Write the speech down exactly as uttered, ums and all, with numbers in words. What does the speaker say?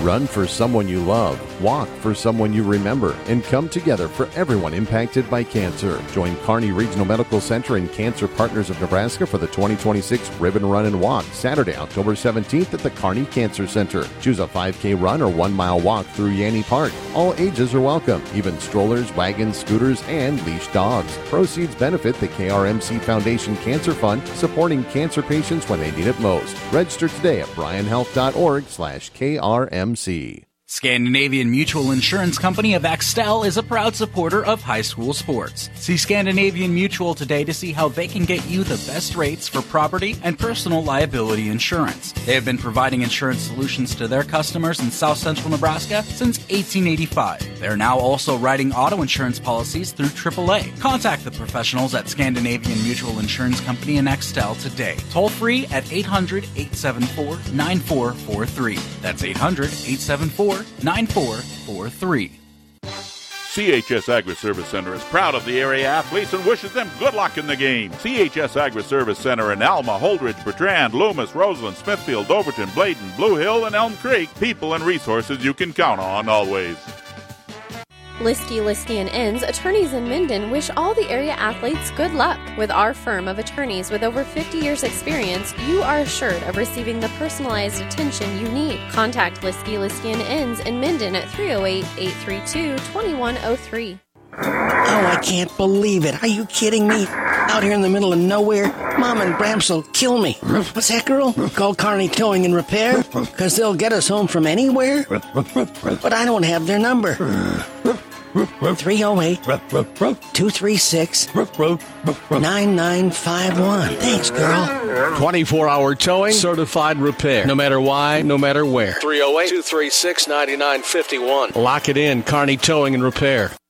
Run for someone you love, walk for someone you remember, and come together for everyone impacted by cancer. Join Kearney Regional Medical Center and Cancer Partners of Nebraska for the twenty twenty-six Ribbon Run and Walk, Saturday, October seventeenth at the Kearney Cancer Center. Choose a five K run or one mile walk through Yanni Park. All ages are welcome, even strollers, wagons, scooters, and leashed dogs. Proceeds benefit the K R M C Foundation Cancer Fund, supporting cancer patients when they need it most. Register today at bryan health dot org slash K R M C. Scandinavian Mutual Insurance Company of Axtell is a proud supporter of high school sports. See Scandinavian Mutual today to see how they can get you the best rates for property and personal liability insurance. They have been providing insurance solutions to their customers in South Central Nebraska since eighteen eighty-five. They're now also writing auto insurance policies through triple A. Contact the professionals at Scandinavian Mutual Insurance Company in Axtell today. Toll free at eight hundred, eight seven four, nine four four three. That's eight hundred, eight seven four, nine four four three. C H S Agri-Service Center is proud of the area athletes and wishes them good luck in the game. C H S Agri-Service Center in Alma, Holdridge, Bertrand, Loomis, Roseland, Smithfield, Overton, Bladen, Blue Hill, and Elm Creek. People and resources you can count on always. Liskey, Liskey and Inns, attorneys in Minden, wish all the area athletes good luck. With our firm of attorneys with over fifty years experience, you are assured of receiving the personalized attention you need. Contact Liskey, Liskey and Inns in Minden at three oh eight, eight three two, two one oh three. Oh, I can't believe it. Are you kidding me? Out here in the middle of nowhere, Mom and Bramps will kill me. What's that, girl? Call Kearney Towing and Repair? Because they'll get us home from anywhere? But I don't have their number. three oh eight, two three six, nine nine five one. Thanks, girl. twenty-four hour towing, certified repair. No matter why, no matter where. three oh eight, two three six, nine nine five one. Lock it in, Kearney Towing and Repair.